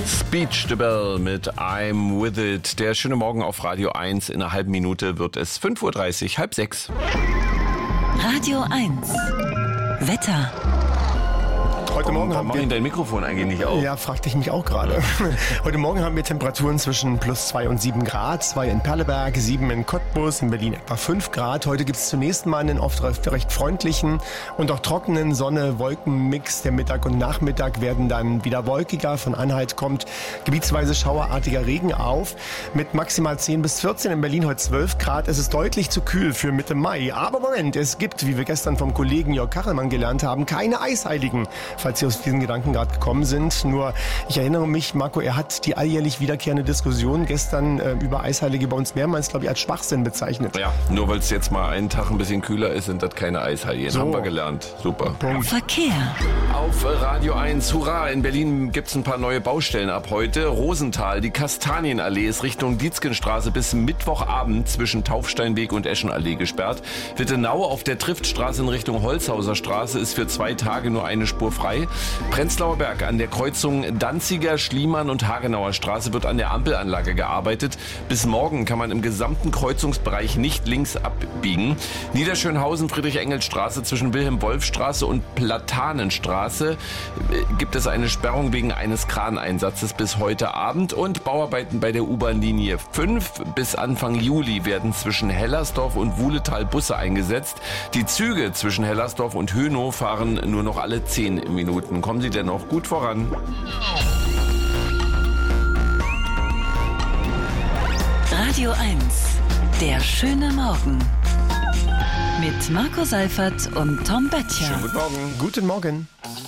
Speech the Bell mit I'm With It. Der schöne Morgen auf Radio 1. In einer halben Minute wird es 5:30 Uhr, 5:30. Radio 1. Wetter. Heute Morgen haben wir dein Mikrofon eigentlich nicht auf? Ja, fragte ich mich auch gerade. Heute Morgen haben wir Temperaturen zwischen +2 und 7 Grad. 2 in Perleberg, 7 in Cottbus, in Berlin etwa 5 Grad. Heute gibt es zunächst mal einen oft recht freundlichen und auch trockenen Sonne-Wolken-Mix. Der Mittag und Nachmittag werden dann wieder wolkiger. Von Anhalt kommt gebietsweise schauerartiger Regen auf. Mit maximal 10 bis 14, in Berlin heute 12 Grad. Es ist deutlich zu kühl für Mitte Mai. Aber Moment, es gibt, wie wir gestern vom Kollegen Jörg Kachelmann gelernt haben, keine Eisheiligen, falls Sie aus diesen Gedanken gerade gekommen sind. Nur, ich erinnere mich, Marco, er hat die alljährlich wiederkehrende Diskussion gestern über Eisheilige bei uns mehrmals, glaube ich, als Schwachsinn bezeichnet. Ja, nur weil es jetzt mal einen Tag ein bisschen kühler ist, sind das keine Eisheiligen. So. Haben wir gelernt. Super. Punkt. Verkehr. Auf Radio 1, hurra, in Berlin gibt es ein paar neue Baustellen ab heute. Rosenthal, die Kastanienallee ist Richtung Dietzgenstraße bis Mittwochabend zwischen Taufsteinweg und Eschenallee gesperrt. Wittenau auf der Triftstraße in Richtung Holzhauser Straße ist für 2 Tage nur eine Spur frei. Prenzlauer Berg an der Kreuzung Danziger, Schliemann und Hagenauer Straße wird an der Ampelanlage gearbeitet. Bis morgen kann man im gesamten Kreuzungsbereich nicht links abbiegen. Niederschönhausen, Friedrich-Engels-Straße zwischen Wilhelm-Wolf-Straße und Platanenstraße gibt es eine Sperrung wegen eines Kraneinsatzes bis heute Abend. Und Bauarbeiten bei der U-Bahn-Linie 5 bis Anfang Juli werden zwischen Hellersdorf und Wuhletal Busse eingesetzt. Die Züge zwischen Hellersdorf und Hönow fahren nur noch alle 10 Minuten. Kommen Sie denn noch gut voran? Radio 1. Der schöne Morgen. Mit Marco Seifert und Tom Böttcher. Schönen guten Morgen. Guten Morgen.